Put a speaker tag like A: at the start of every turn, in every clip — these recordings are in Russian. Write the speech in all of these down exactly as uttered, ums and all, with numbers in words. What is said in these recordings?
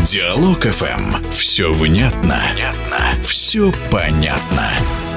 A: Диалог эф эм. Все внятно, внятно, все понятно.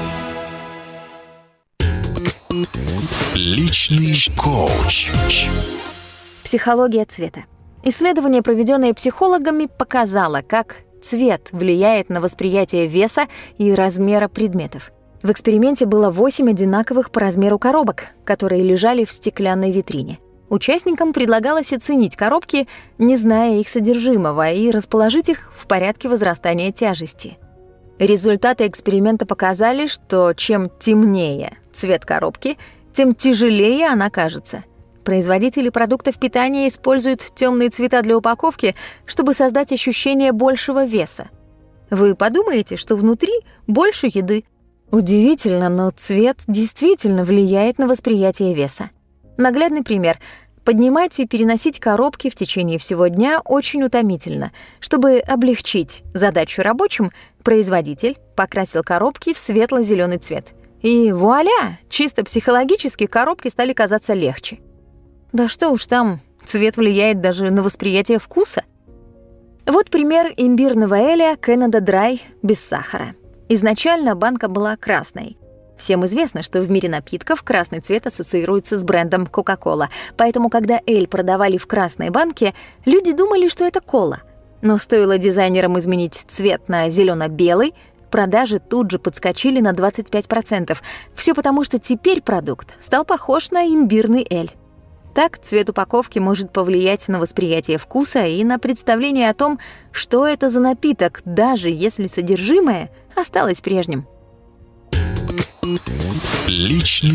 A: Личный коуч.
B: Психология цвета. Исследование, проведенное психологами, показало, как цвет влияет на восприятие веса и размера предметов. В эксперименте было восемь одинаковых по размеру коробок, которые лежали в стеклянной витрине. Участникам предлагалось оценить коробки, не зная их содержимого, и расположить их в порядке возрастания тяжести. Результаты эксперимента показали, что чем темнее цвет коробки, тем тяжелее она кажется. Производители продуктов питания используют темные цвета для упаковки, чтобы создать ощущение большего веса. Вы подумаете, что внутри больше еды. Удивительно, но цвет действительно влияет на восприятие веса. Наглядный пример. Поднимать и переносить коробки в течение всего дня очень утомительно. Чтобы облегчить задачу рабочим, производитель покрасил коробки в светло-зелёный цвет. И вуаля! Чисто психологически коробки стали казаться легче. Да что уж там, цвет влияет даже на восприятие вкуса. Вот пример имбирного эля Canada Dry без сахара. Изначально банка была красной. Всем известно, что в мире напитков красный цвет ассоциируется с брендом Coca-Cola, поэтому, когда эль продавали в красной банке, люди думали, что это кола. Но стоило дизайнерам изменить цвет на зелено-белый, продажи тут же подскочили на двадцать пять процентов. Все потому, что теперь продукт стал похож на имбирный эль. Так, цвет упаковки может повлиять на восприятие вкуса и на представление о том, что это за напиток, даже если содержимое осталось прежним.
A: Личный